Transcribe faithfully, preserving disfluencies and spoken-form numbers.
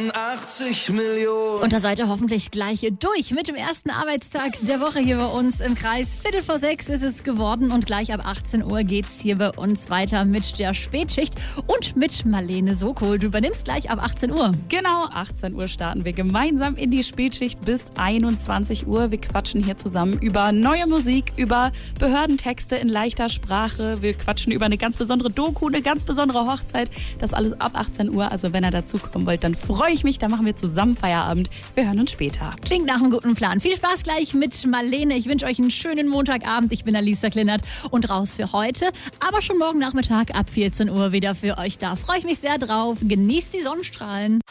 einundachtzig Millionen. Und da seid ihr hoffentlich gleich durch mit dem ersten Arbeitstag der Woche hier bei uns im Kreis. Viertel vor sechs ist es geworden und gleich ab achtzehn Uhr geht's hier bei uns weiter mit der Spätschicht und mit Marlene Sokol. Du übernimmst gleich ab achtzehn Uhr. Genau, achtzehn Uhr starten wir gemeinsam in die Spätschicht bis einundzwanzig Uhr. Wir quatschen hier zusammen über neue Musik, über Behördentexte in leichter Sprache. Wir quatschen über eine ganz besondere Doku, eine ganz besondere Hochzeit. Das alles ab achtzehn Uhr. Also wenn ihr dazukommen wollt, dann freue ich mich. Da machen wir zusammen Feierabend. Wir hören uns später. Klingt nach einem guten Plan. Viel Spaß gleich mit Marlene. Ich wünsche euch einen schönen Montagabend. Ich bin Alisa Kleinert und raus für heute. Aber schon morgen Nachmittag ab vierzehn Uhr wieder für euch da. Freue ich mich sehr drauf. Genießt die Sonnenstrahlen.